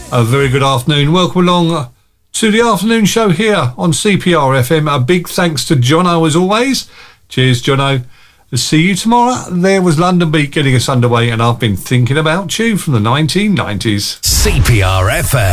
A very good afternoon. Welcome along to the afternoon show here on CPR FM. A big thanks to Jono as always. Cheers, Jono. See you tomorrow. There was London Beat getting us underway, and I've been thinking about you from the 1990s. CPR FM.